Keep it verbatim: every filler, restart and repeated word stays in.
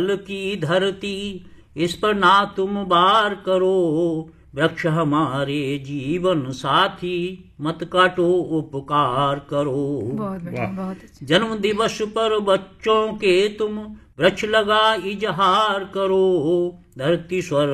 की धरती, इस पर ना तुम वार करो। वृक्ष हमारे जीवन साथी, मत काटो उपकार करो। बहुत बढ़िया, बहुत अच्छा। जन्म दिवस पर बच्चों के तुम वृक्ष लगा इजहार करो। धरती स्वर्ग